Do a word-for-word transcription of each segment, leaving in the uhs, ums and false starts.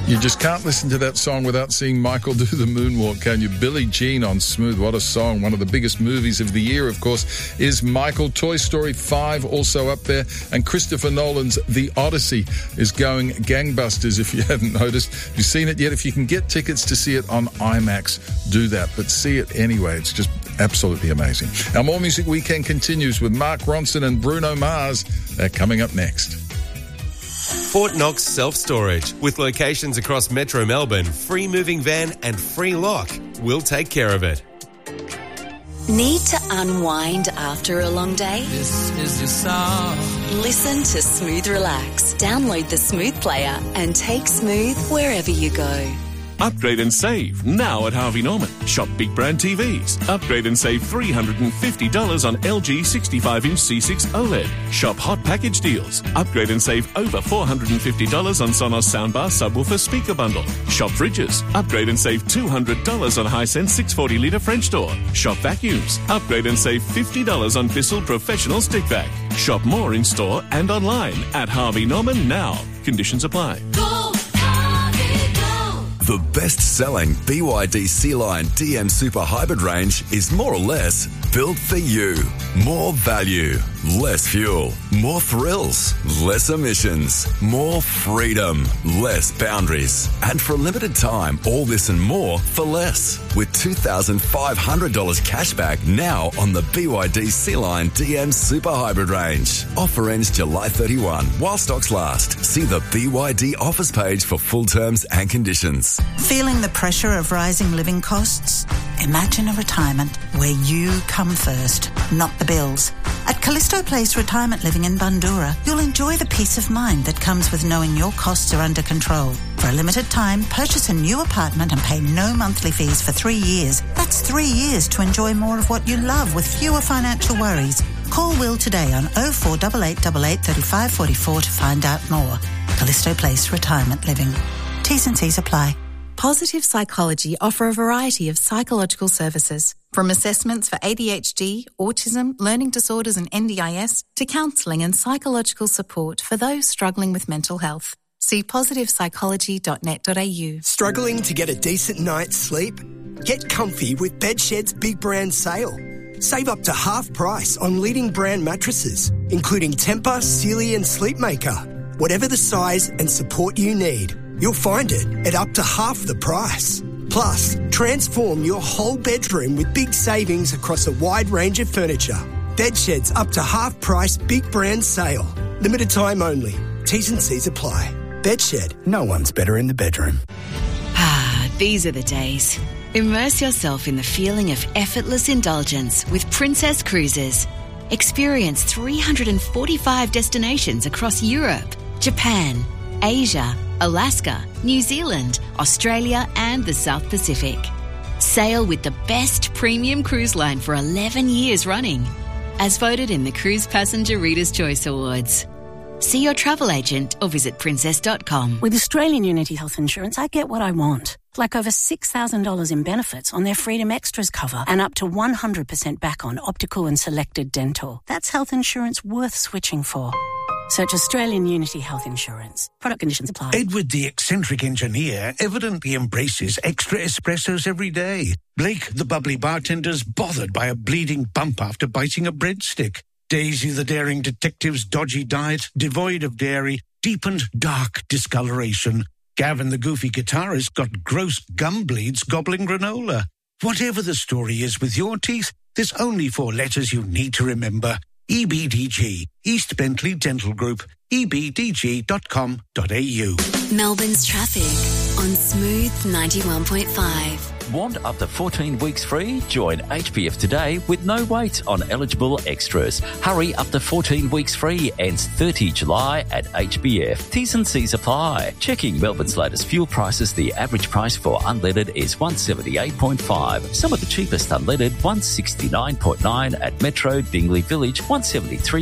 You just can't listen to that song without seeing Michael do the moonwalk, can you? Billie Jean on Smooth, what a song. One of the biggest movies of the year, of course, is Michael. Toy Story five also up there. And Christopher Nolan's The Odyssey is going gangbusters, if you haven't noticed. If you've seen it yet, if you can get tickets to see it on IMAX, do that. But see it anyway. It's just absolutely amazing. Our More Music Weekend continues with Mark Ronson and Bruno Mars. They're coming up next. Fort Knox Self-Storage, with locations across Metro Melbourne, free moving van and free lock. We'll take care of it. Need to unwind after a long day? This is your song. Listen to Smooth Relax. Download the Smooth player and take Smooth wherever you go. Upgrade and save now at Harvey Norman. Shop big brand T Vs. Upgrade and save three hundred fifty dollars on L G sixty-five inch C six OLED. Shop hot package deals. Upgrade and save over four hundred fifty dollars on Sonos soundbar subwoofer speaker bundle. Shop fridges. Upgrade and save two hundred dollars on Hisense six hundred forty litre French door. Shop vacuums. Upgrade and save fifty dollars on Bissell Professional Stick Vac. Shop more in store and online at Harvey Norman now. Conditions apply. Go! The best-selling B Y D C-Line D M Super Hybrid range is more or less built for you. More value, less fuel, more thrills, less emissions, more freedom, less boundaries. And for a limited time, all this and more for less. With two thousand five hundred dollars cashback now on the B Y D C-Line D M Super Hybrid range. Offer ends July thirty-first while stocks last. See the B Y D offers page for full terms and conditions. Feeling the pressure of rising living costs? Imagine a retirement where you come first, not the bills. At Callisto Place Retirement Living in Bundoora, you'll enjoy the peace of mind that comes with knowing your costs are under control. For a limited time, purchase a new apartment and pay no monthly fees for three years. That's three years to enjoy more of what you love with fewer financial worries. Call Will today on oh four eight eight eight eight, three five four four to find out more. Callisto Place Retirement Living. T's and C's apply. Positive Psychology offer a variety of psychological services, from assessments for A D H D, autism, learning disorders and N D I S, to counselling and psychological support for those struggling with mental health. See positive psychology dot net dot a u. Struggling to get a decent night's sleep? Get comfy with Bedshed's Big Brand Sale. Save up to half price on leading brand mattresses, including Tempur, Sealy and Sleepmaker. Whatever the size and support you need, you'll find it at up to half the price. Plus, transform your whole bedroom with big savings across a wide range of furniture. Bedshed's up to half price Big Brand Sale. Limited time only. T's and C's apply. Bedshed, no one's better in the bedroom. Ah, these are the days. Immerse yourself in the feeling of effortless indulgence with Princess Cruises. Experience three hundred forty-five destinations across Europe, Japan, Asia, Alaska, New Zealand, Australia and the South Pacific. Sail with the best premium cruise line for eleven years running, as voted in the Cruise Passenger Reader's Choice Awards. See your travel agent or visit princess dot com. With Australian Unity Health Insurance, I get what I want. Like over six thousand dollars in benefits on their Freedom Extras cover and up to one hundred percent back on optical and selected dental. That's health insurance worth switching for. Search Australian Unity Health Insurance. Product conditions apply. Edward, the eccentric engineer, evidently embraces extra espressos every day. Blake, the bubbly bartender's bothered by a bleeding bump after biting a breadstick. Daisy, the daring detective's dodgy diet, devoid of dairy, deepened dark discoloration. Gavin, the goofy guitarist, got gross gum bleeds gobbling granola. Whatever the story is with your teeth, there's only four letters you need to remember. E B D G, East Bentley Dental Group, e b d g dot com dot a u. Melbourne's traffic on Smooth ninety-one point five. Want up to fourteen weeks free? Join H B F today with no wait on eligible extras. Hurry, up to fourteen weeks free. Ends thirtieth of July at H B F. T's and C's apply. Checking Melbourne's latest fuel prices, the average price for unleaded is one seventy-eight point five. Some of the cheapest unleaded, one sixty-nine point nine at Metro Dingley Village, one seventy-three point five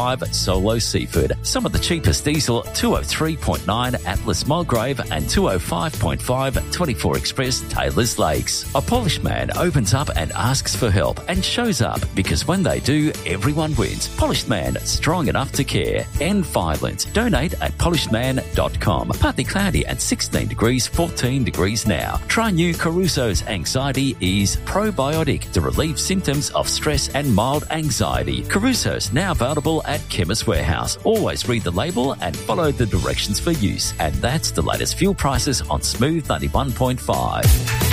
five Solo Seaford. Some of the cheapest diesel, two oh three point nine Atlas Mulgrave and two oh five point five twenty-four Express Taylor's Lakes. A polished man opens up and asks for help and shows up, because when they do, everyone wins. Polished Man, strong enough to care. End violence. Donate at polished man dot com. Partly cloudy and sixteen degrees, fourteen degrees now. Try new Caruso's Anxiety Ease Probiotic to relieve symptoms of stress and mild anxiety. Caruso's now available at Chemist Warehouse. Always read the label and follow the directions for use. And that's the latest fuel prices on Smooth ninety-one point five.